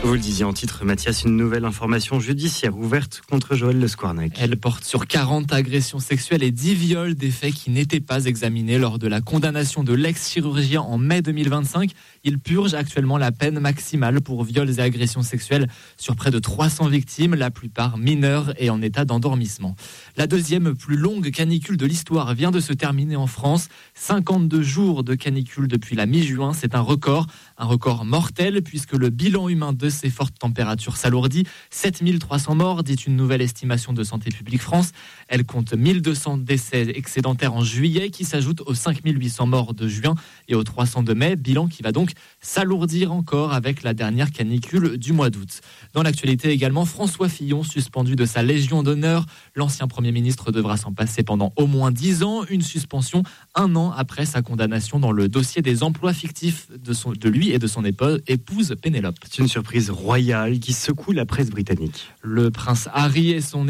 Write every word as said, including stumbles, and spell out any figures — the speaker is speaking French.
Vous le disiez en titre, Mathias, une nouvelle information judiciaire ouverte contre Joël Le Squarnac. Elle porte sur quarante agressions sexuelles et dix viols, des faits qui n'étaient pas examinés lors de la condamnation de l'ex-chirurgien en mai deux mille vingt-cinq. Il purge actuellement la peine maximale pour viols et agressions sexuelles sur près de trois cents victimes, la plupart mineures et en état d'endormissement. La deuxième plus longue canicule de l'histoire vient de se terminer en France. cinquante-deux jours de canicule depuis la mi-juin, c'est un record, un record mortel puisque le bilan humain de ces fortes températures s'alourdit. sept mille trois cents morts, dit une nouvelle estimation de Santé publique France. Elle compte mille deux cents décès excédentaires en juillet qui s'ajoutent aux cinq mille huit cents morts de juin et aux trois cents de mai. Bilan qui va donc s'alourdir encore avec la dernière canicule du mois d'août. Dans l'actualité également, François Fillon suspendu de sa Légion d'honneur. L'ancien Premier ministre devra s'en passer pendant au moins dix ans. Une suspension un an après sa condamnation dans le dossier des emplois fictifs de, son, de lui et de son épouse Pénélope. C'est une surprise royale qui secoue la presse britannique. Le prince Harry et son